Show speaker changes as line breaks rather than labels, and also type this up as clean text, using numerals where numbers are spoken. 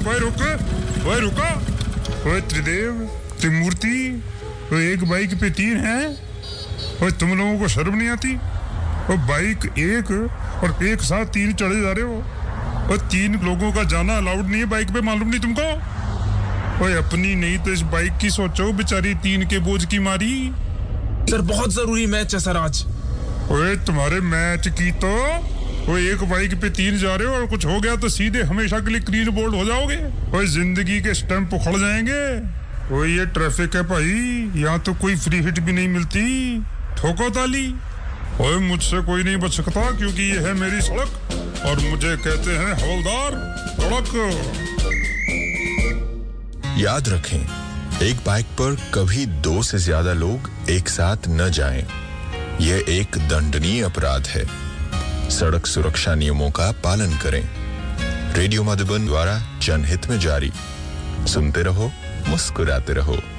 ओए रुक, ओए रुका, ओए त्रिदेव, त्रिमूर्ति, ओए एक बाइक पे 3 हैं, ओए तुम लोगों को शर्म नहीं आती? ओए बाइक एक और एक साथ 3 चढ़े जा रहे हो, और 3 लोगों का जाना अलाउड नहीं है बाइक पे, मालूम नहीं तुमको? ओए अपनी नहीं तो इस बाइक की सोचो, बेचारी 3 के बोझ की मारी।
सर बहुत जरूरी मैच है सर आज।
ओए तुम्हारे मैच की तो, ओए एक बाइक पे 3 जा रहे हो और कुछ हो गया तो सीधे हमेशा के लिए क्लीन बोल्ड हो जाओगे। ओए जिंदगी के स्टंप उखड़ जाएंगे। ओए ये ट्रैफिक है भाई, यहाँ तो कोई फ्री हिट भी नहीं मिलती, ठोको ताली। ओए मुझसे कोई नहीं बच सकता क्योंकि ये है मेरी सड़क और मुझे कहते हैं हवलदार सड़क।
याद रखें, एक बाइक पर कभी 2 से ज्यादा लोग एक साथ न जाएं। यह एक दंडनीय अपराध है। सड़क सुरक्षा नियमों का पालन करें। रेडियो मधुबन द्वारा जनहित में जारी। सुनते रहो, मुस्कुराते रहो।